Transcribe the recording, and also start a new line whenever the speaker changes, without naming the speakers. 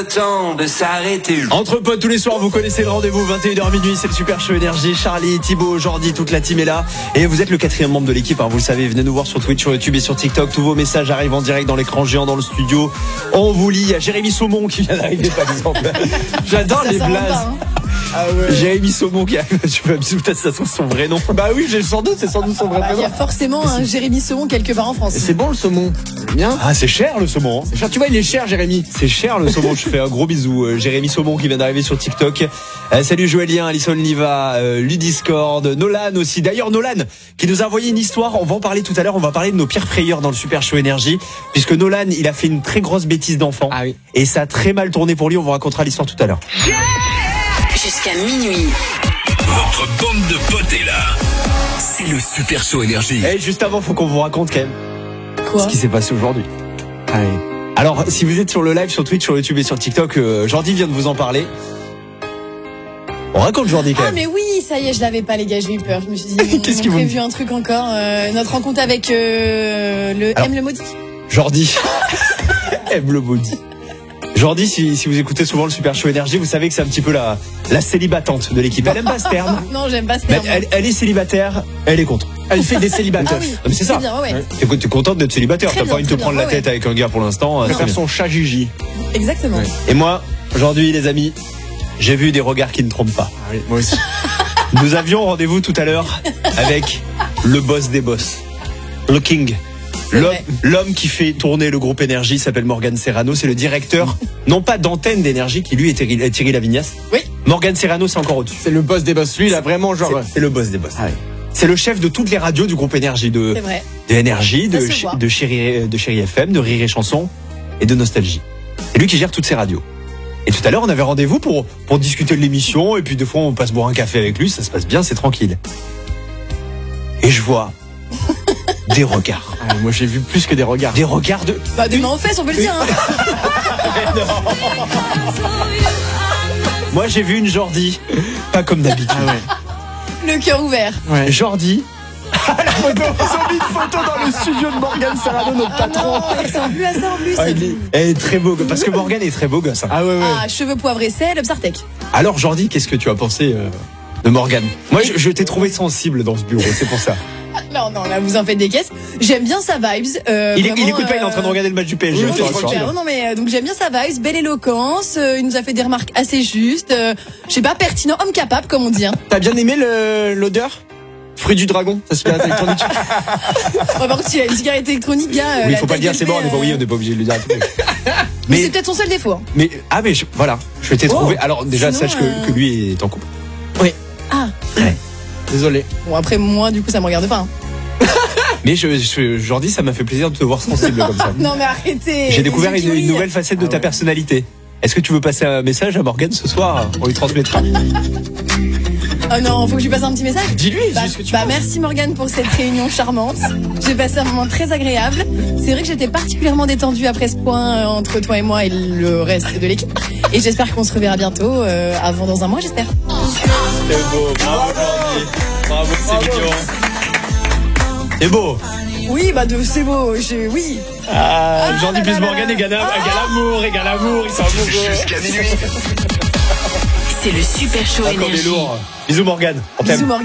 Temps de s'arrêter.
Entre potes tous les soirs, vous connaissez le rendez-vous 21h minuit, c'est le Super Show Énergie. Charlie, Thibaut, Jordi, toute la team est là. Et vous êtes le 4e membre de l'équipe, hein, vous le savez. Venez nous voir sur Twitch, sur YouTube et sur TikTok. Tous vos messages arrivent en direct dans l'écran géant dans le studio. On vous lit. Il y a Jérémy Saumon qui vient d'arriver, par exemple. J'adore les blazes. Ah ouais. Jérémy Saumon qui arrive. Je peux peut-être ça trouve son vrai nom. Bah oui, sans doute, c'est sans doute son vrai prénom.
Il y a forcément un Jérémy Saumon quelque part en France.
C'est bon le saumon. Bien.
Ah, c'est cher le saumon.
C'est cher. Tu vois, il est cher, Jérémy.
C'est cher le saumon. Je fais un gros bisou. Jérémy Saumon qui vient d'arriver sur TikTok. Salut Joëlien, Alison Liva, Ludiscord, Nolan aussi. D'ailleurs, Nolan qui nous a envoyé une histoire. On va en parler tout à l'heure. On va parler de nos pires frayeurs dans le Super Show Énergie. Puisque Nolan, il a fait une très grosse bêtise d'enfant.
Ah oui.
Et ça a très mal tourné pour lui. On vous racontera l'histoire tout à l'heure.
Jusqu'à minuit.
Votre bande de potes est là. C'est le Super Show Énergie.
Et juste avant, faut qu'on vous raconte quand même
Quoi
ce qui s'est passé aujourd'hui.
Allez.
Alors, si vous êtes sur le live, sur Twitch, sur YouTube et sur TikTok, Jordi vient de vous en parler. On raconte Jordi quand
Ah
même.
mais oui, ça y est, je l'avais pas les gars, j'ai eu peur. Je me suis dit,
Qu'est-ce
on
qu'ils
a
vont
prévu un truc encore. Notre rencontre avec le
Alors,
M le maudit.
Jordi aime le maudit. Jordi, si vous écoutez souvent le Super Show Énergie, vous savez que c'est un petit peu la célibatante de l'équipe. Elle aime pas ce terme.
Non, j'aime pas ce
Mais
terme.
elle est célibataire, elle est contre. Elle fait des célibataires.
Ah oui.
Non, mais c'est ça.
Bien, ouais.
T'es contente d'être célibataire,
Très
t'as
bien,
pas envie de te
très
prendre
bien,
la tête avec un gars pour l'instant.
Faire son chat Gigi.
Exactement.
Ouais.
Et moi, aujourd'hui les amis, j'ai vu des regards qui ne trompent pas.
Ah oui, moi aussi.
Nous avions rendez-vous tout à l'heure avec le boss des boss, le King.
Vrai.
L'homme qui fait tourner le groupe Énergie s'appelle Morgan Serrano. C'est le directeur, non pas d'antenne d'Énergie, qui lui est Thierry Lavignas.
Oui.
Morgan Serrano, c'est encore au-dessus.
C'est le boss des boss. Lui, il a vraiment genre.
C'est le boss des boss.
Ah oui.
C'est le chef de toutes les radios du groupe Énergie, de
C'est vrai.
Énergie,
Ça se voit.
de Chéri FM, de Rire et Chanson et de Nostalgie. C'est lui qui gère toutes ces radios. Et tout à l'heure, on avait rendez-vous pour discuter de l'émission, et puis des fois, on passe boire un café avec lui, ça se passe bien, c'est tranquille. Et je vois des regards.
Ah, moi, j'ai vu plus que des regards.
Des regards de...
Bah des mains aux fesses, on peut le dire. Hein.
Moi, j'ai vu une Jordi, pas comme d'habitude.
Ah ouais.
Le cœur ouvert.
Ouais.
Jordi... La photo, ils ont mis une photo dans le studio de Morgan Serrano, notre patron.
Non, il ressemble plus à ça en plus.
Ah, elle est très beau, parce que Morgan est très beau gosse. Hein.
Ah ouais, ouais.
Ah, cheveux poivrés sel, Psartec.
Alors Jordi, qu'est-ce que tu as pensé de Morgan? Moi, je t'ai trouvé sensible dans ce bureau, c'est pour ça.
Non, là, vous en faites des caisses. J'aime bien sa vibes.
Il
vraiment,
écoute pas, il est en train de regarder le match du PSG.
Oui,
je te rassure.
super. Non, mais donc j'aime bien sa vibes, belle éloquence. Il nous a fait des remarques assez justes. Je sais pas, pertinent, homme capable, comme on dit. Hein.
T'as bien aimé l'odeur? Fruit du dragon, sa cigarette électronique.
Par contre, s'il a une cigarette électronique, gars.
Oui, il faut pas le dire, c'est bon, on n'est pas obligé de le dire à tout le monde.
Mais c'est peut-être son seul défaut. Hein.
Mais voilà, je t'ai trouvé. Alors déjà,
Sinon,
sache que lui est en couple.
Oui.
Ah.
Ouais.
Désolé.
Bon, après, moi, du coup, ça me regarde pas. Hein.
Mais Jordi, ça m'a fait plaisir de te voir sensible comme ça.
Non, mais arrêtez.
J'ai découvert
Les yeux qui
une
brillent.
nouvelle facette de ta personnalité. Est-ce que tu veux passer un message à Morgan ce soir? On lui transmettra.
Oh non, faut que je lui passe un petit message.
Dis-lui,
Bah,
dis ce que tu
bah
penses.
merci Morgane pour cette réunion charmante. J'ai passé un moment très agréable. C'est vrai que j'étais particulièrement détendue après ce point entre toi et moi et le reste de l'équipe. Et j'espère qu'on se reverra bientôt, avant dans un mois, j'espère.
C'est beau, bravo Jordi. Bravo, c'est mignon. C'est beau.
Oui, bah c'est beau, oui.
Jordi plus Morgan égale amour, ils sont amoureux.
Jusqu'à minuit.
C'est le Super Show
Encore des
Énergie.
lourds. Bisous Morgan. On t'aime.
Bisous Morgane.